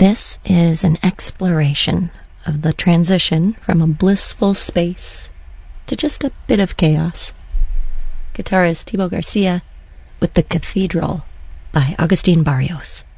This is an exploration of the transition from a blissful space to just a bit of chaos. Guitarist Thibaut Garcia with The Cathedral by Agustin Barrios.